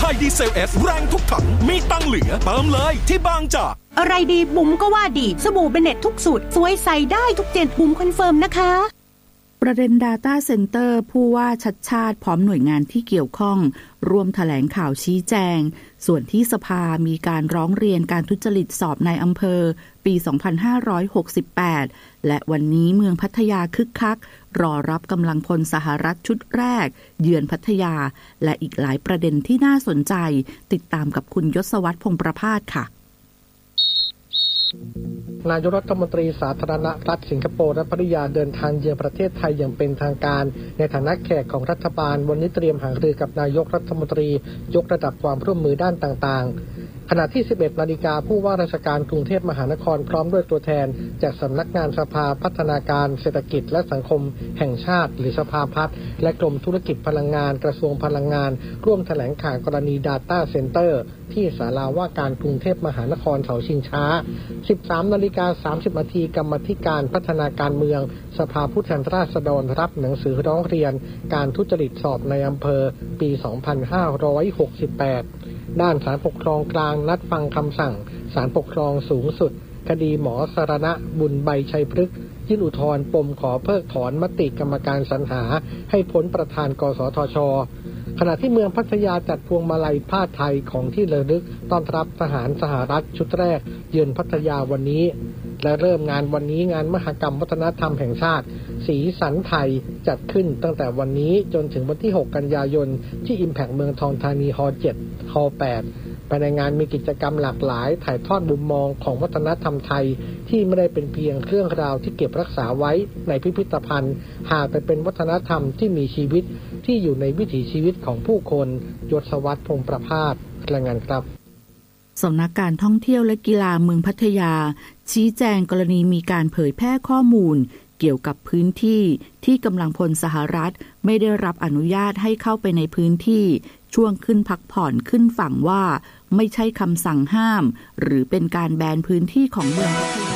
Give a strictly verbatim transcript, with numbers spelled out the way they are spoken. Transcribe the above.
ยดีเซลเอสแรงทุกถังมีตังเหลือเติมเลยที่บางจากอะไรดีบุ๋มก็ว่าดีสบู่เบเน็ตทุกสูตรสวยใส่ได้ทุกเจนบุ๋มคอนเฟิร์มนะคะประเด็น Data Center ผู้ว่าชัดชาติพร้อมหน่วยงานที่เกี่ยวข้องร่วมแถลงข่าวชี้แจงส่วนที่สภามีการร้องเรียนการทุจริตสอบในอำเภอปี สองพันห้าร้อยหกสิบแปด และวันนี้เมืองพัทยาคึกคักรอรับกำลังพลสหรัฐชุดแรกเยือนพัทยาและอีกหลายประเด็นที่น่าสนใจติดตามกับคุณยศวัฒน์พงษ์ประภาสค่ะนายกรัฐมนตรีสาธารณรัฐสิงคโปร์และภริยาเดินทางเยือนประเทศไทยอย่างเป็นทางการในฐานะแขกของรัฐบาลวันนี้เตรียมหารือกับนายกรัฐมนตรียกระดับความร่วมมือด้านต่างๆขณะที่ สิบเอ็ดนาฬิกาผู้ว่าราชการกรุงเทพมหานครพร้อมด้วยตัวแทนจากสำนักงานสภาพัฒนาการเศรษฐกิจและสังคมแห่งชาติหรือสภาพัฒน์และกรมธุรกิจพลังงานกระทรวงพลังงานร่วมแถลงข่าวกรณี Data Center ที่ศาลาว่าการกรุงเทพมหานครเสาชิงช้า สิบสามนาฬิกาสามสิบนาทีกรรมาธิการพัฒนาการเมืองสภาผู้แทนราษฎรรับหนังสือร้องเรียนการทุจริตสอบในอำเภอปี สองพันห้าร้อยหกสิบแปดด้านศาลปกครองกลางนัดฟังคำสั่งศาลปกครองสูงสุดคดีหมอสรณะบุญใบชัยพฤกษ์ยื่นอุทธรณ์ปมขอเพิกถอนมติกรรมการสรรหาให้พ้นประธานกสทช.ขณะที่เมืองพัทยาจัดพวงมาลัยผ้าไทยของที่ระลึกต้อนรับทหารสหรัฐชุดแรกเยือนพัทยาวันนี้และเริ่มงานวันนี้งานมหกรรมวัฒนธรรมแห่งชาติสีสันไทยจัดขึ้นตั้งแต่วันนี้จนถึงวันที่หกกันยายนที่ Impact เมืองทองธานีฮอลล์เจ็ดฮอลล์แปดภายในงานมีกิจกรรมหลากหลายถ่ายทอดมุมมองของวัฒนธรรมไทยที่ไม่ได้เป็นเพียงเรื่องราวที่เก็บรักษาไว้ในพิพิธภัณฑ์หากแต่เป็นวัฒนธรรมที่มีชีวิตที่อยู่ในวิถีชีวิตของผู้คนยศวัฒน์พงษ์ประภาสรายงานครับสำนักการท่องเที่ยวและกีฬาเมืองพัทยาชี้แจงกรณีมีการเผยแพร่ข้อมูลเกี่ยวกับพื้นที่ที่กำลังพลสหรัฐไม่ได้รับอนุญาตให้เข้าไปในพื้นที่ช่วงขึ้นพักผ่อนขึ้นฝั่งว่าไม่ใช่คำสั่งห้ามหรือเป็นการแบนพื้นที่ของเมืองพัทยา